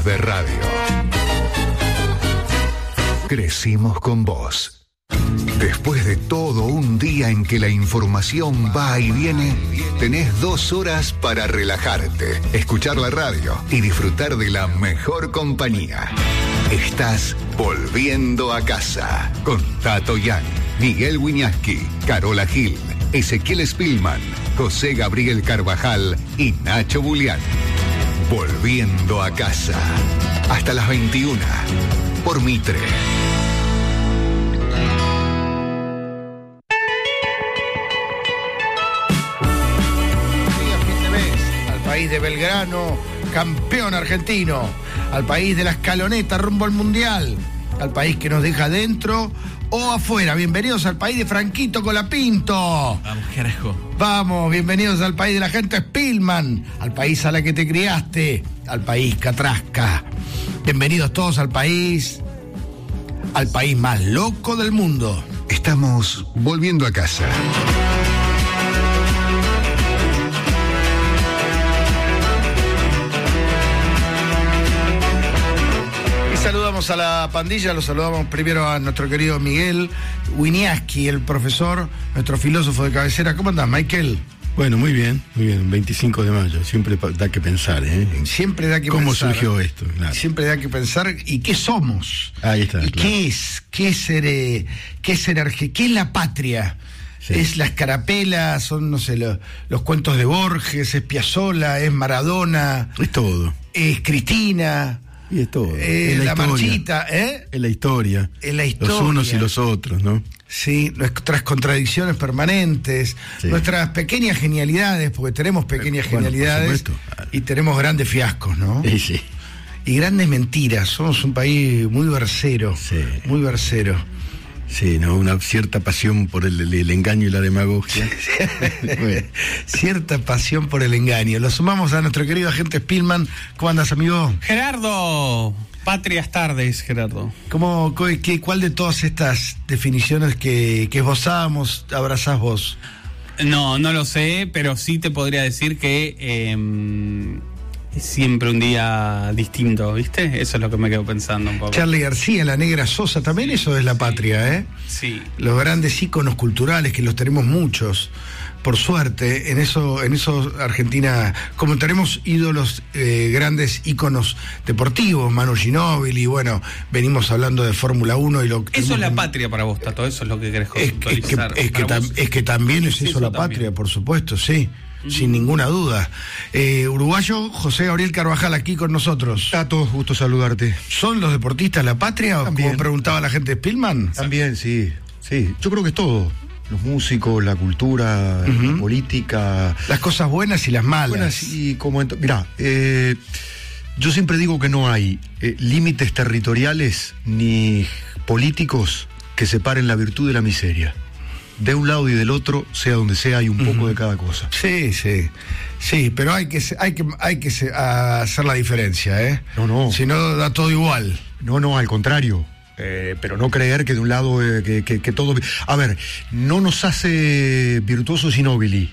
de radio. Crecimos con vos. Después de todo un día en que la información va y viene, tenés 2 horas para relajarte, escuchar la radio y disfrutar de la mejor compañía. Estás volviendo a casa con Tato Yang, Miguel Wiñaski, Carola Gil, Ezequiel Spillman, José Gabriel Carvajal y Nacho Bulián. Volviendo a casa. Hasta las 21 por Mitre. País de Belgrano, campeón argentino, al país de la escaloneta rumbo al mundial, al país que nos deja dentro o afuera. Bienvenidos al país de Franquito Colapinto. Vamos, carajo. Vamos, bienvenidos al país de la gente Spillman, al país a la que te criaste, al país Catrasca. Bienvenidos todos al país más loco del mundo. Estamos volviendo a casa. Saludamos a la pandilla, los saludamos primero a nuestro querido Miguel Wiñaski, el profesor, nuestro filósofo de cabecera. ¿Cómo andás, Michael? Bueno, muy bien, 25 de mayo, siempre da que pensar, ¿eh? Siempre da que ¿Cómo pensar. ¿Cómo surgió esto? Claro. Siempre da que pensar, ¿y qué somos? Ahí está. ¿Y claro. qué es la patria? Sí. Es la escarapela, son, no sé, los cuentos de Borges, es Piazzolla, es Maradona. Es todo. Es Cristina. Y es todo. Es la marchita, Es la historia. Es la historia. Los unos y los otros, ¿no? Sí, nuestras contradicciones permanentes, sí. Nuestras pequeñas genialidades, porque tenemos pequeñas genialidades y tenemos grandes fiascos, ¿no? Sí. Y grandes mentiras. Somos un país muy versero, sí. Muy versero. Sí, ¿no? Una cierta pasión por el engaño y la demagogia. Bueno. Cierta pasión por el engaño. Lo sumamos a nuestro querido agente Spillman. ¿Cómo andas, amigo? Gerardo, patrias tardes, Gerardo. ¿Cuál de todas estas definiciones que esbozamos abrazás vos? No lo sé, pero sí te podría decir que es siempre un día distinto, ¿viste? Eso es lo que me quedo pensando un poco. Charly García, la Negra Sosa, también eso es la patria, ¿eh? Sí. Los grandes íconos culturales, que los tenemos muchos, por suerte, en eso Argentina, como tenemos ídolos, grandes íconos deportivos, Manu Ginóbili, bueno, venimos hablando de Fórmula 1 y lo que... Eso es la patria para vos, Tato, eso es lo que querés conceptualizar. Es que también es eso la patria, también. Por supuesto, sí. Sin ninguna duda. Uruguayo, José Gabriel Carvajal, aquí con nosotros. Tato, gusto saludarte. ¿Son los deportistas la patria? También. Como preguntaba la gente de Spillman. También, sí. Yo creo que es todo. Los músicos, la cultura, la política. Las cosas buenas y las malas. Buenas y como... Mirá, yo siempre digo que no hay límites territoriales ni políticos que separen la virtud de la miseria. De un lado y del otro, sea donde sea, hay un poco de cada cosa. Sí, pero hay que hacer la diferencia, ¿eh? No. Si no, da todo igual. No, al contrario. Pero no creer que de un lado que todo... A ver, no nos hace virtuosos Ginóbili.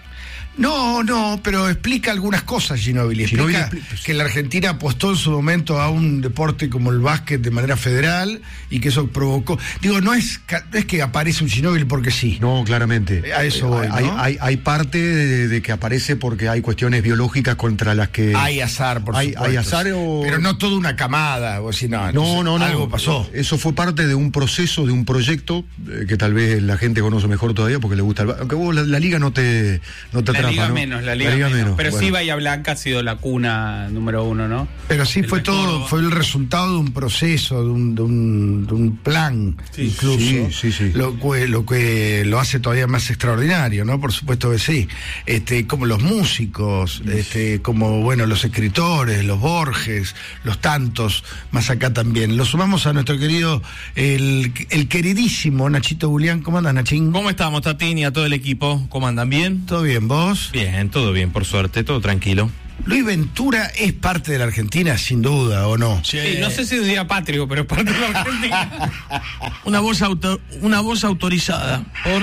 No, pero explica algunas cosas, Ginóbili. Explica que la Argentina apostó en su momento a un deporte como el básquet de manera federal y que eso provocó... Digo, no es que aparece un Ginóbili porque sí. No, claramente. A eso voy, ¿no? Hay parte de que aparece porque hay cuestiones biológicas contra las que... Hay azar, por supuesto. Hay azar o... Pero no toda una camada, o si no. No. Algo pasó. Eso fue parte de un proceso, de un proyecto que tal vez la gente conoce mejor todavía porque le gusta el... Aunque vos la liga no te atrapa, liga ¿no? menos, la liga menos. Pero bueno. Sí, Bahía Blanca ha sido la cuna número 1, ¿no? Pero sí, fue el resultado de un proceso, de un plan, incluso. Sí. Lo que lo hace todavía más extraordinario, ¿no? Por supuesto que sí. Como los músicos, como, bueno, los escritores, los Borges, los tantos, más acá también. Lo sumamos a nuestro querido, el queridísimo Nachito Bulián. ¿Cómo andas, Nachín? ¿Cómo estamos, Tatín, y a todo el equipo? ¿Cómo andan? ¿Bien? ¿Todo bien, vos? Bien, todo bien, por suerte, todo tranquilo. Luis Ventura es parte de la Argentina, sin duda, ¿o no? Sí, no sé si es un día patrio, pero es parte de la Argentina. Una voz autorizada por...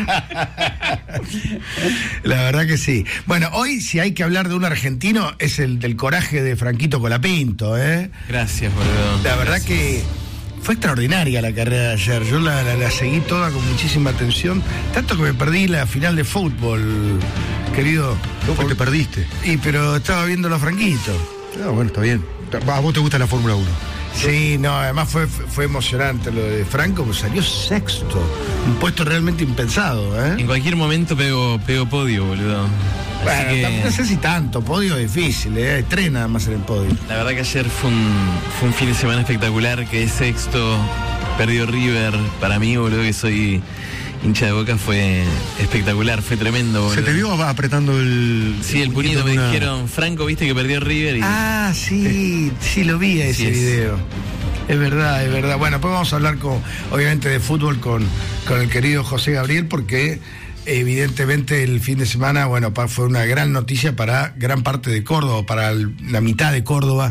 La verdad que sí. Bueno, hoy si hay que hablar de un argentino es el del coraje de Franquito Colapinto, ¿eh? Gracias, boludo. La verdad que fue extraordinaria la carrera de ayer. Yo la seguí toda con muchísima atención, tanto que me perdí la final de fútbol, querido. ¿Cómo te perdiste? Pero estaba viéndolo a Franquito. Ah, bueno, está bien. ¿A vos te gusta la Fórmula 1? Sí, no, además fue emocionante lo de Franco, pues salió sexto, un puesto realmente impensado, ¿eh? En cualquier momento pego podio, boludo. Bueno, que... no sé si tanto, podio es difícil, Tres nada más en el podio. La verdad que ayer fue un fin de semana espectacular, que es sexto, perdió River, para mí, boludo, que soy hincha de Boca, fue espectacular, fue tremendo, boludo. ¿Se te vio apretando el... Sí, el puñito, me dijeron, Franco, viste que perdió River y... Ah, sí, lo vi a ese video. Es verdad. Bueno, pues vamos a hablar obviamente de fútbol con el querido José Gabriel, porque evidentemente el fin de semana, bueno, fue una gran noticia para gran parte de Córdoba, para la mitad de Córdoba,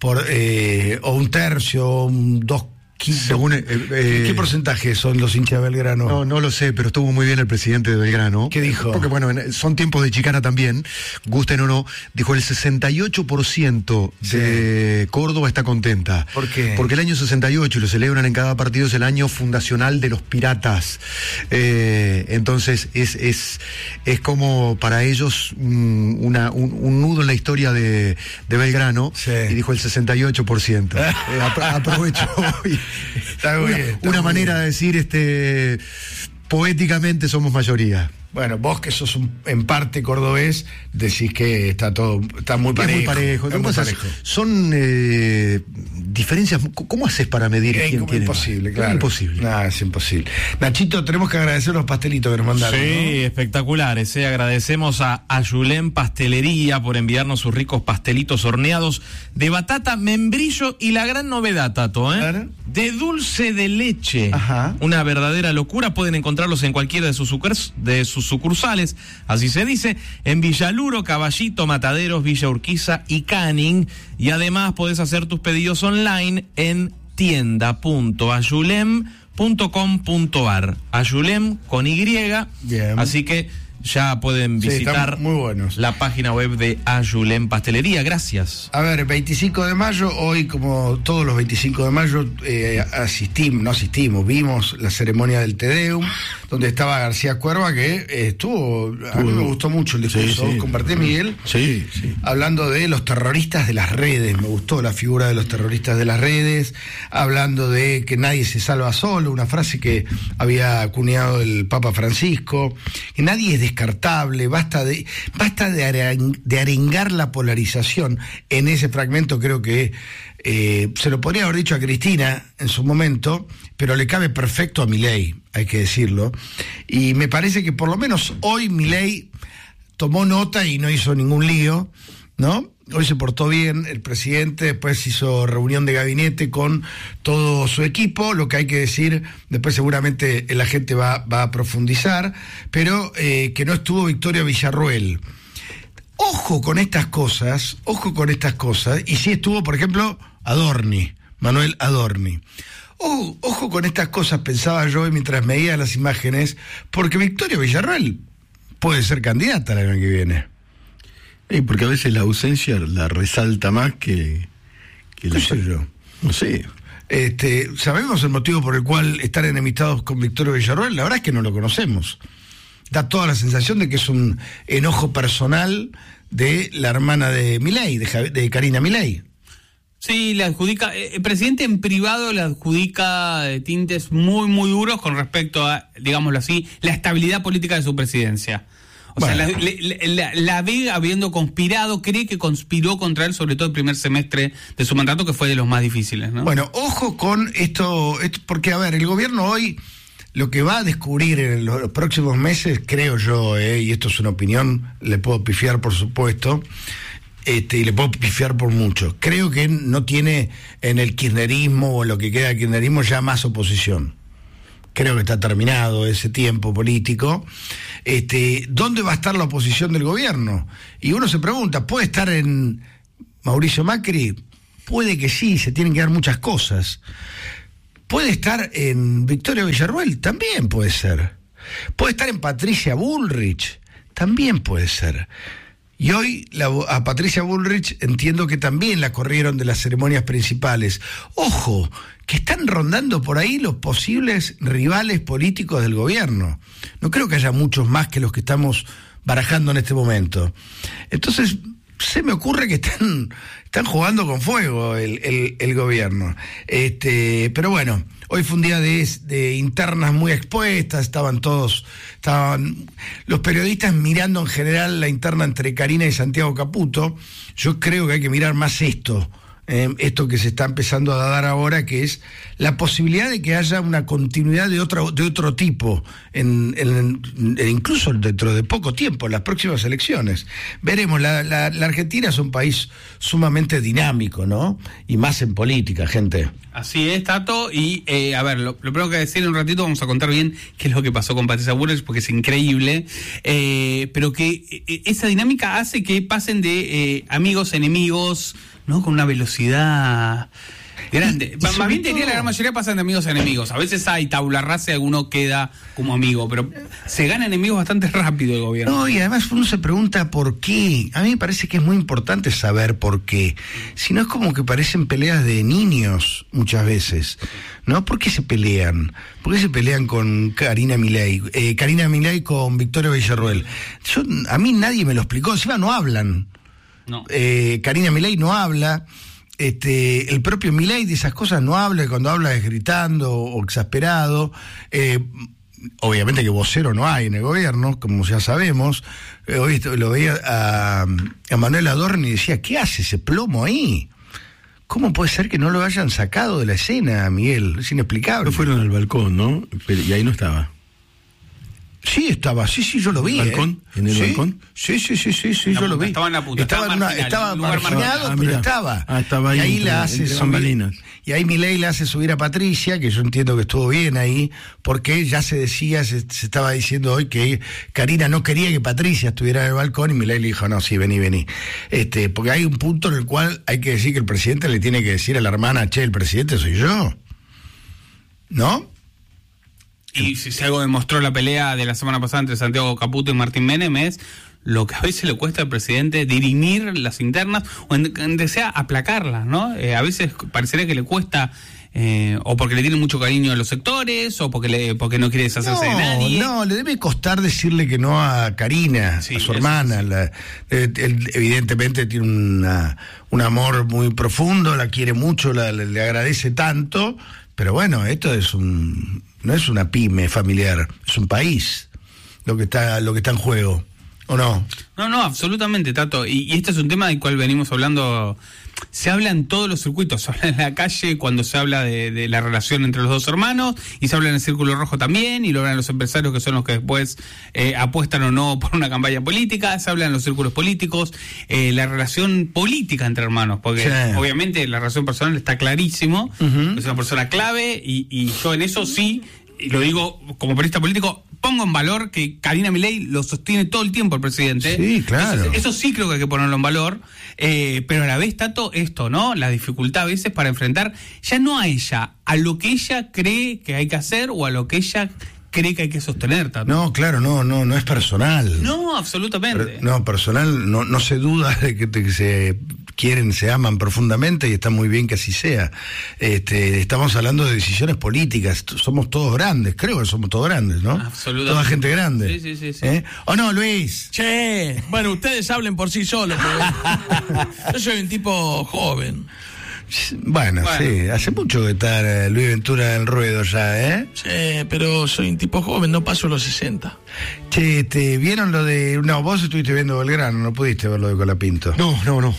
o un tercio, o dos. Según, ¿Qué porcentaje son los hinchas de Belgrano? No lo sé, pero estuvo muy bien el presidente de Belgrano. ¿Qué dijo? Porque bueno, son tiempos de chicana también, gusten o no. Dijo el 68% de Córdoba está contenta. ¿Por qué? Porque el año 68, y lo celebran en cada partido, es el año fundacional de los piratas. Entonces es como para ellos un nudo en la historia de Belgrano. Sí. Y dijo el 68%. Aprovecho hoy. Está bien, Una manera de decir, poéticamente somos mayoría. Bueno, vos que sos en parte cordobés, decís que está muy parejo. Es muy parejo. Es muy parejo. Son diferencias. ¿Cómo haces para medir quién tiene? Imposible, más? claro. Es imposible. Nada, es imposible. Nachito, tenemos que agradecer los pastelitos que nos mandaron. Sí, ¿no? espectaculares. Agradecemos a Ayulén Pastelería por enviarnos sus ricos pastelitos horneados de batata, membrillo y la gran novedad, Tato, Claro. de dulce de leche. Ajá. Una verdadera locura. Pueden encontrarlos en cualquiera de sus sucursales, así se dice, en Villaluro, Caballito, Mataderos, Villa Urquiza y Canning. Y además podés hacer tus pedidos online en tienda.ayulem.com.ar. Ayulem con Y. Bien. Así que ya pueden visitar muy buenos. la página web de Ayulem Pastelería. Gracias. A ver, 25 de mayo, hoy como todos los 25 de mayo, vimos la ceremonia del Te Deum, donde estaba García Cuerva, que a mí me gustó mucho el discurso. Sí. Compartí, Miguel, Sí. hablando de los terroristas de las redes. Me gustó la figura de los terroristas de las redes, hablando de que nadie se salva solo, una frase que había acuñado el Papa Francisco, que nadie es descartable, basta de arengar la polarización. En ese fragmento creo que se lo podría haber dicho a Cristina en su momento, pero le cabe perfecto a Milei, hay que decirlo. Y me parece que por lo menos hoy Milei tomó nota y no hizo ningún lío, ¿no? Hoy se portó bien el presidente, después hizo reunión de gabinete con todo su equipo, lo que hay que decir, después seguramente la gente va a profundizar, pero que no estuvo Victoria Villarruel. Ojo con estas cosas, y sí estuvo, por ejemplo, Manuel Adorni. Ojo con estas cosas, pensaba yo mientras me veía las imágenes, porque Victoria Villarruel puede ser candidata el año que viene. Porque a veces la ausencia la resalta más que ¿Qué sé yo? No sé. ¿Sabemos el motivo por el cual están enemistados con Victoria Villarruel? La verdad es que no lo conocemos. Da toda la sensación de que es un enojo personal de la hermana de Milei, de Karina Milei. Sí, le adjudica, el presidente en privado le adjudica tintes muy, muy duros con respecto a, digámoslo así, la estabilidad política de su presidencia. Sea, la ve habiendo conspirado, cree que conspiró contra él, sobre todo el primer semestre de su mandato, que fue de los más difíciles, ¿no? Bueno, ojo con esto porque, a ver, el gobierno hoy lo que va a descubrir en los próximos meses, creo yo, y esto es una opinión, le puedo pifiar por supuesto, y le puedo pifiar por mucho. Creo que no tiene en el kirchnerismo o en lo que queda del kirchnerismo ya más oposición. Creo que está terminado ese tiempo político. ¿Dónde va a estar la oposición del gobierno? Y uno se pregunta, ¿puede estar en Mauricio Macri, puede que sí, se tienen que dar muchas cosas. Puede estar en Victoria Villarruel, también puede ser. Puede estar en Patricia Bullrich, también puede ser. Y hoy a Patricia Bullrich entiendo que también la corrieron de las ceremonias principales. Ojo, que están rondando por ahí los posibles rivales políticos del gobierno. No creo que haya muchos más que los que estamos barajando en este momento. Entonces, se me ocurre que están jugando con fuego el gobierno. Pero bueno, hoy fue un día de internas muy expuestas, estaban los periodistas mirando en general la interna entre Karina y Santiago Caputo. Yo creo que hay que mirar más esto que se está empezando a dar ahora, que es la posibilidad de que haya una continuidad de otro tipo, incluso dentro de poco tiempo, en las próximas elecciones. Veremos, la Argentina es un país sumamente dinámico, ¿no? Y más en política, gente. Así es, Tato, y a ver, lo primero que decir en un ratito, vamos a contar bien qué es lo que pasó con Patricia Bullrich, porque es increíble, pero que esa dinámica hace que pasen de amigos, enemigos, ¿no? Con una velocidad grande. Más bien diría, la gran mayoría pasan de amigos a enemigos. A veces hay tabula rasa y alguno queda como amigo, pero se gana enemigos bastante rápido el gobierno. No, y además uno se pregunta por qué. A mí me parece que es muy importante saber por qué. Si no, es como que parecen peleas de niños muchas veces, ¿no? ¿Por qué se pelean? ¿Por qué se pelean con Karina Milei? Karina Milei con Victoria Villarruel. A mí nadie me lo explicó. Encima no hablan. No. Karina Milei no habla. El propio Milei de esas cosas no habla, y cuando habla es gritando o exasperado. Obviamente que vocero no hay en el gobierno, como ya sabemos. Hoy lo veía a Manuel Adorni y decía, ¿qué hace ese plomo ahí? ¿Cómo puede ser que no lo hayan sacado de la escena, Miguel? Es inexplicable. Pero fueron al balcón, ¿no? Y ahí no estaba. Sí, estaba, sí, yo lo vi. ¿Balcón? ¿En el balcón? Sí, yo lo vi. Estaba en la puta. Estaba marginado, pero estaba. Estaba ahí. Y ahí la hace subir. Y ahí Milei la hace subir a Patricia, que yo entiendo que estuvo bien ahí, porque ya se decía, se estaba diciendo hoy que Karina no quería que Patricia estuviera en el balcón, y Milei le dijo, no, sí, vení. Porque hay un punto en el cual hay que decir que el presidente le tiene que decir a la hermana, che, el presidente soy yo. ¿No? Y si algo demostró la pelea de la semana pasada entre Santiago Caputo y Martín Menem es lo que a veces le cuesta al presidente dirimir las internas o en desea aplacarlas, ¿no? A veces parecería que le cuesta o porque le tiene mucho cariño a los sectores o porque no quiere deshacerse de nadie. No, le debe costar decirle que no a Karina, sí, a su hermana. Él evidentemente tiene un amor muy profundo, la quiere mucho, le agradece tanto, pero bueno, esto no es una pyme familiar, es un país lo que está en juego, ¿o no? No, absolutamente, Tato. Y este es un tema del cual venimos hablando. Se habla en todos los circuitos, se habla en la calle cuando se habla de la relación entre los dos hermanos, y se habla en el Círculo Rojo también, y lo hablan los empresarios, que son los que después apuestan o no por una campaña política. Se habla en los círculos políticos, la relación política entre hermanos, porque obviamente la relación personal está clarísimo, es una persona clave, y yo en eso sí, y lo digo como periodista político, pongo en valor que Karina Milei lo sostiene todo el tiempo el presidente. Sí, claro. Entonces, eso sí creo que hay que ponerlo en valor, pero a la vez, Tato, esto, ¿no? La dificultad a veces para enfrentar, ya no a ella, a lo que ella cree que hay que hacer o a lo que ella cree que hay que sostener, Tato. No, claro, no es personal. No, absolutamente. Personal, no se duda de que se quieren, se aman profundamente, y está muy bien que así sea. Estamos hablando de decisiones políticas, somos todos grandes, creo que somos todos grandes, ¿no? Absolutamente. Toda gente grande. Sí. ¿O no, Luis? Che, bueno, ustedes hablen por sí solos, porque yo soy un tipo joven. Bueno, sí, hace mucho que está Luis Ventura en el ruedo ya, ¿eh? Sí, pero soy un tipo joven, no paso los 60. Che, ¿vieron lo de...? No, vos estuviste viendo Belgrano, no pudiste ver lo de Colapinto. No.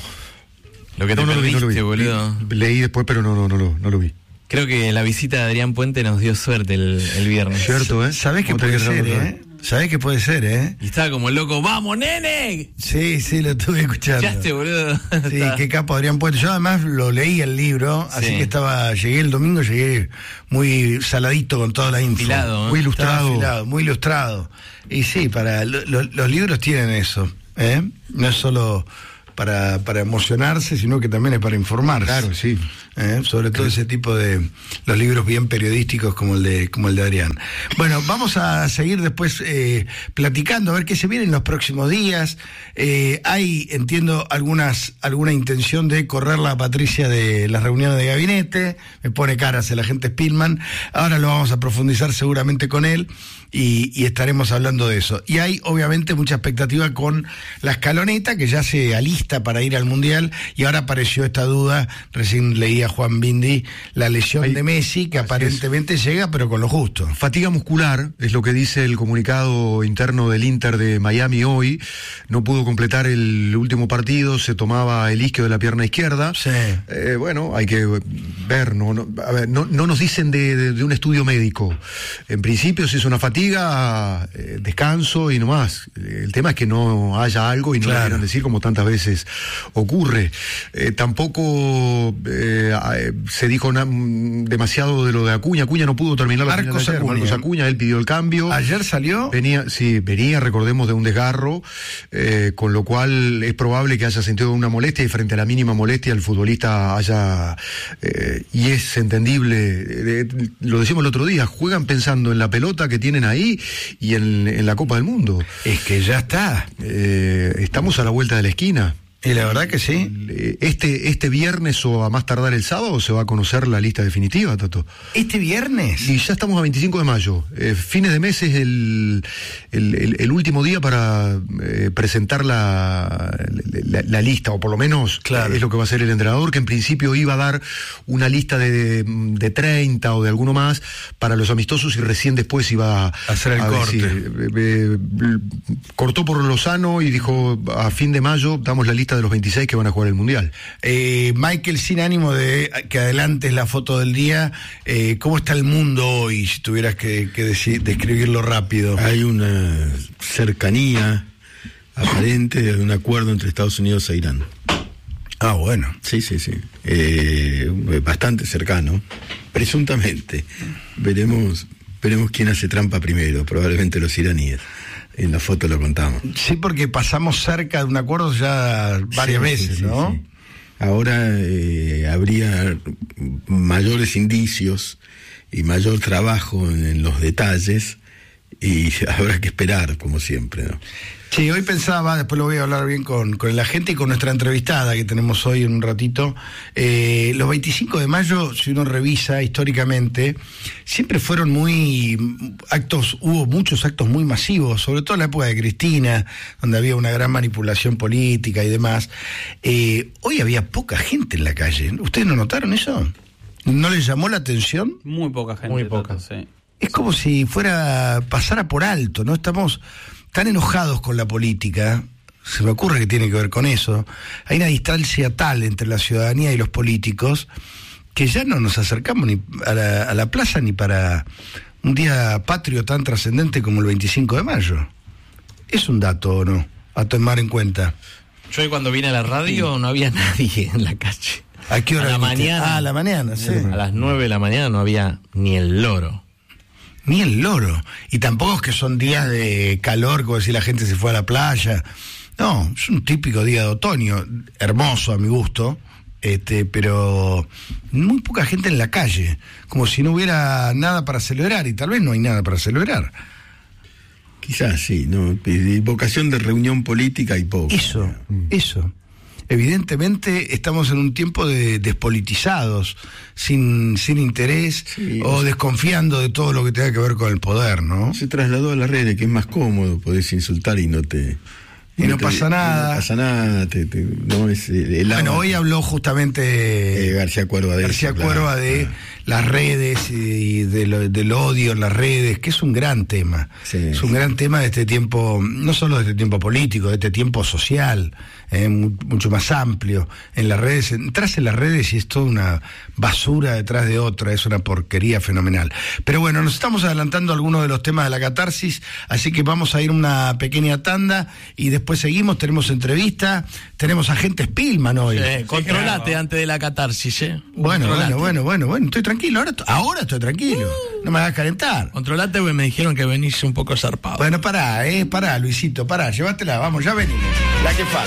Lo que te perdiste, no lo vi. Boludo. Leí después, pero no lo vi. Creo que la visita de Adrián Puente nos dio suerte el viernes. Cierto, ¿eh? ¿Sabés qué puede ser, eh? ¿Sabés qué puede ser, eh? Y estaba como loco, ¡vamos, nene! Sí, lo estuve escuchando. ¿Escuchaste, boludo? Sí, qué capo Adrián Puente. Yo además lo leí el libro, así que llegué el domingo, muy saladito con toda la info. Filado, ¿eh? Muy ilustrado. Muy ilustrado. Y sí, los libros tienen eso, ¿eh? No es solo para emocionarse, sino que también es para informarse. Claro, sí. Sobre todo ese tipo de los libros bien periodísticos como el de Adrián. Bueno, vamos a seguir después platicando, a ver qué se viene en los próximos días. Hay, entiendo, alguna intención de correrla a Patricia de las reuniones de gabinete. Me pone caras el agente Spillman. Ahora lo vamos a profundizar seguramente con él y estaremos hablando de eso. Y hay obviamente mucha expectativa con la escaloneta, que ya se alista para ir al Mundial, y ahora apareció esta duda, recién leía Juan Bindi, la lesión de Messi, que aparentemente llega, pero con lo justo. Fatiga muscular, es lo que dice el comunicado interno del Inter de Miami hoy. No pudo completar el último partido, se tomaba el isquio de la pierna izquierda. Sí. Bueno, hay que ver, no nos dicen de un estudio médico. En principio, si es una fatiga, descanso y no más. El tema es que no haya algo y no lo quieran decir, como tantas veces ocurre. Tampoco se dijo demasiado de lo de Acuña. Acuña no pudo terminar la final de ayer. Marcos Acuña, él pidió el cambio. ¿Ayer salió? Venía, recordemos, de un desgarro, con lo cual es probable que haya sentido una molestia, y frente a la mínima molestia el futbolista haya, y es entendible, lo decimos el otro día, juegan pensando en la pelota que tienen ahí y en la Copa del Mundo. Es que ya está. Estamos a la vuelta de la esquina. Y la verdad que sí. Este viernes o a más tardar el sábado se va a conocer la lista definitiva, Tato. ¿Este viernes? Y ya estamos a 25 de mayo. Fines de mes es el último día para presentar la lista, o por lo menos es lo que va a hacer el entrenador, que en principio iba a dar una lista de 30 o de alguno más para los amistosos, y recién después iba a hacer el corte. Cortó por Lozano y dijo, a fin de mayo damos la lista de los 26 que van a jugar el Mundial. Michael, sin ánimo de que adelantes la foto del día, ¿cómo está el mundo hoy, si tuvieras que describirlo rápido? Hay una cercanía aparente de un acuerdo entre Estados Unidos e Irán. Ah, bueno. Sí. Bastante cercano. Presuntamente. Veremos quién hace trampa primero, probablemente los iraníes. En la foto lo contamos. Sí, porque pasamos cerca de un acuerdo ya varias veces, ¿no? Sí. Ahora habría mayores indicios y mayor trabajo en los detalles, y habrá que esperar, como siempre, ¿no? Sí, hoy pensaba, después lo voy a hablar bien con la gente y con nuestra entrevistada que tenemos hoy en un ratito. Los 25 de mayo, si uno revisa históricamente, siempre fueron hubo muchos actos muy masivos, sobre todo en la época de Cristina, donde había una gran manipulación política y demás. Hoy había poca gente en la calle. ¿Ustedes no notaron eso? ¿No les llamó la atención? Muy poca gente. Muy poca, sí. Es como si pasara por alto, ¿no? Estamos tan enojados con la política, se me ocurre que tiene que ver con eso. Hay una distancia tal entre la ciudadanía y los políticos que ya no nos acercamos ni a la plaza ni para un día patrio tan trascendente como el 25 de mayo. ¿Es un dato o no? A tomar en cuenta. Yo hoy cuando vine a la radio no había nadie en la calle. ¿A qué hora? A la mañana. A la mañana, sí. A las 9 de la mañana no había ni el loro. Ni el loro. Y tampoco es que son días de calor, como si la gente se fue a la playa. No, es un típico día de otoño, hermoso a mi gusto, pero muy poca gente en la calle, como si no hubiera nada para celebrar, y tal vez no hay nada para celebrar. Quizás sí, ¿no? Vocación de reunión política y poco. Eso. Evidentemente estamos en un tiempo de despolitizados, sin interés, o desconfiando de todo lo que tenga que ver con el poder, ¿no? Se trasladó a las redes, que es más cómodo, podés insultar y no pasa nada. No pasa nada. Bueno, hoy habló justamente García Cuerva de las redes y del odio en las redes, que es un gran tema. Sí. Es un gran tema de este tiempo, no solo de este tiempo político, de este tiempo social, mucho más amplio. En las redes, entras en las redes y es toda una basura detrás de otra, es una porquería fenomenal. Pero bueno, nos estamos adelantando a algunos de los temas de la catarsis, así que vamos a ir una pequeña tanda y después seguimos, tenemos entrevista, tenemos a gente Spillman hoy. Controlate antes de la catarsis, Bueno, estoy tranquilo, ahora estoy tranquilo, no me hagas calentar. Controlate, porque me dijeron que venís un poco zarpado. Bueno, pará, Luisito, llévatela, vamos, ya venimos, la que falta.